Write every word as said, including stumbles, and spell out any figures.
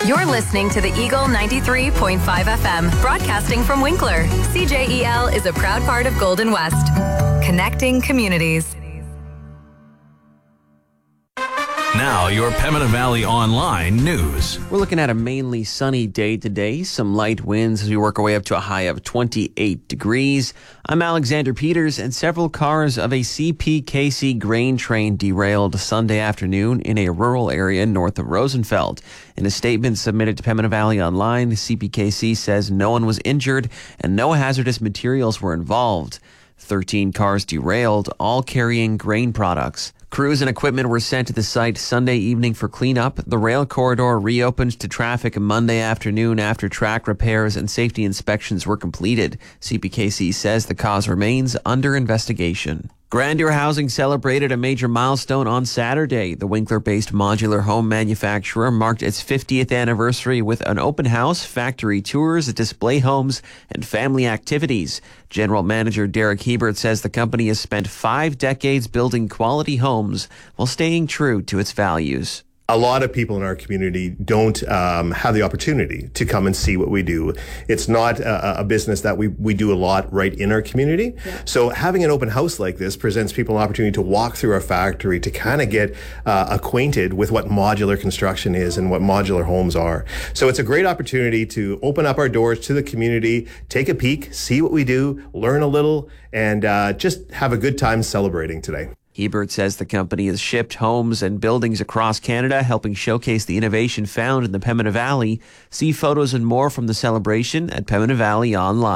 You're listening to the Eagle ninety-three point five F M, broadcasting from Winkler. C J E L is a proud part of Golden West, connecting communities. Now, your Pembina Valley Online news. We're looking at a mainly sunny day today. Some light winds as we work our way up to a high of twenty-eight degrees. I'm Alexander Peters, and several cars of a C P K C grain train derailed Sunday afternoon in a rural area north of Rosenfeld. In a statement submitted to Pembina Valley Online, the C P K C says no one was injured and no hazardous materials were involved. thirteen cars derailed, all carrying grain products. Crews and equipment were sent to the site Sunday evening for cleanup. The rail corridor reopened to traffic Monday afternoon after track repairs and safety inspections were completed. C P K C says the cause remains under investigation. Grandeur Housing celebrated a major milestone on Saturday. The Winkler-based modular home manufacturer marked its fiftieth anniversary with an open house, factory tours, display homes, and family activities. General Manager Derek Hebert says the company has spent five decades building quality homes while staying true to its values. A lot of people in our community don't um, have the opportunity to come and see what we do. It's not a, a business that we, we do a lot right in our community. Yeah. So having an open house like this presents people an opportunity to walk through our factory, to kind of get uh, acquainted with what modular construction is and what modular homes are. So it's a great opportunity to open up our doors to the community, take a peek, see what we do, learn a little, and uh, just have a good time celebrating today. Hebert says the company has shipped homes and buildings across Canada, helping showcase the innovation found in the Pembina Valley. See photos and more from the celebration at Pembina Valley Online.